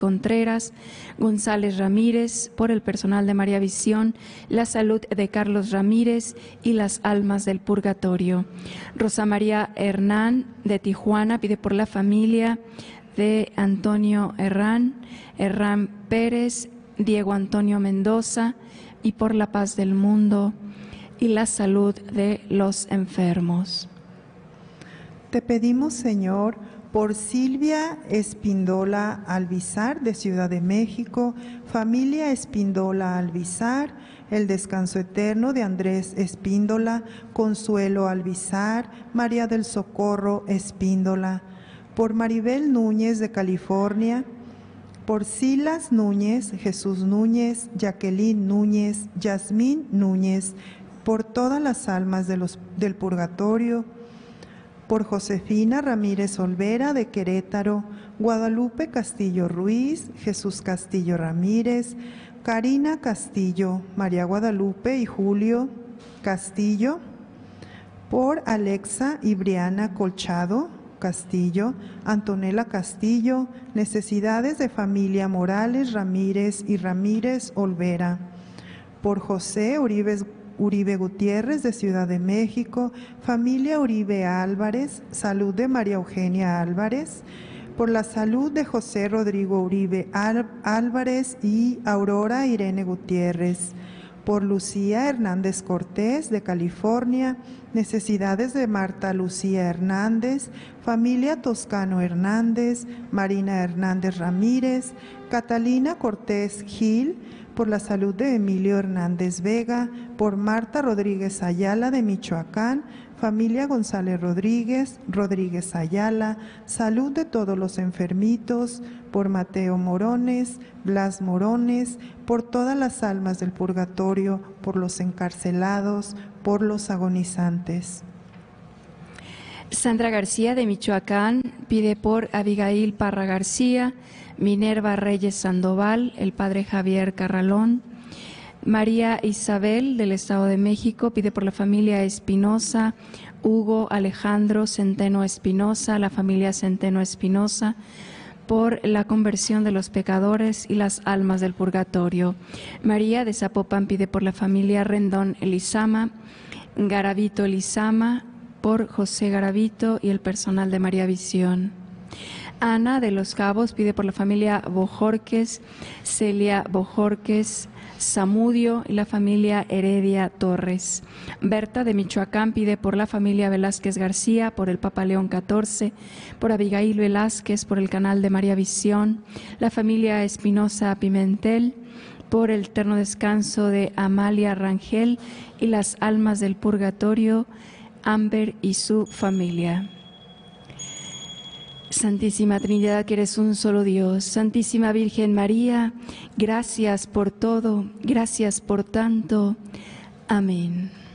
Contreras, González Ramírez, por el personal de María Visión, la salud de Carlos Ramírez y las almas del purgatorio. Rosa María Hernán de Tijuana pide por la familia de Antonio Herrán Pérez, Diego Antonio Mendoza y por la paz del mundo y la salud de los enfermos. Te pedimos, Señor, por Silvia Espíndola Alvizar de Ciudad de México, familia Espíndola Alvizar, el descanso eterno de Andrés Espíndola, Consuelo Alvizar, María del Socorro Espíndola, por Maribel Núñez de California, por Silas Núñez, Jesús Núñez, Jacqueline Núñez, Yasmín Núñez, por todas las almas del purgatorio, por Josefina Ramírez Olvera de Querétaro, Guadalupe Castillo Ruiz, Jesús Castillo Ramírez, Karina Castillo, María Guadalupe y Julio Castillo, por Alexa y Briana Colchado Castillo, Antonella Castillo, necesidades de familia Morales Ramírez y Ramírez Olvera, por José Uribe Gutiérrez de Ciudad de México, familia Uribe Álvarez, salud de María Eugenia Álvarez, por la salud de José Rodrigo Uribe Álvarez y Aurora Irene Gutiérrez, por Lucía Hernández Cortés de California, necesidades de Marta Lucía Hernández, familia Toscano Hernández, Marina Hernández Ramírez, Catalina Cortés Gil, por la salud de Emilio Hernández Vega, por Marta Rodríguez Ayala de Michoacán, familia González Rodríguez Ayala, salud de todos los enfermitos, por Mateo Morones, Blas Morones, por todas las almas del purgatorio, por los encarcelados, por los agonizantes. Sandra García de Michoacán pide por Abigail Parra García, Minerva Reyes Sandoval, el padre Javier Carralón. María Isabel del Estado de México pide por la familia Espinosa, Hugo Alejandro Centeno Espinosa, la familia Centeno Espinosa, por la conversión de los pecadores y las almas del purgatorio. María de Zapopan pide por la familia Rendón Elizama, Garavito Elizama, por José Garavito y el personal de María Visión. Ana de Los Cabos pide por la familia Bojorques, Celia Bojorques, Zamudio y la familia Heredia Torres. Berta de Michoacán pide por la familia Velázquez García, por el Papa León XIV, por Abigail Velázquez, por el canal de María Visión, la familia Espinosa Pimentel, por el eterno descanso de Amalia Rangel y las almas del purgatorio, Amber y su familia. Santísima Trinidad, que eres un solo Dios, Santísima Virgen María, gracias por todo, gracias por tanto. Amén.